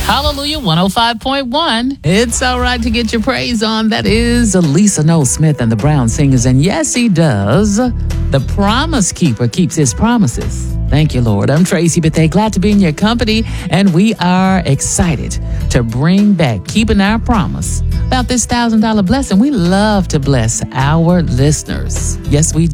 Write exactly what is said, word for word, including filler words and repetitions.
Hallelujah one oh five point one. It's all right to get your praise on. That is Lisa Noel Smith and the Brown Singers. And yes, he does. The Promise Keeper keeps his promises. Thank you, Lord. I'm Tracy Bethea. Glad to be in your company. And we are excited to bring back Keeping Our Promise about this one thousand dollars blessing. We love to bless our listeners. Yes, we do.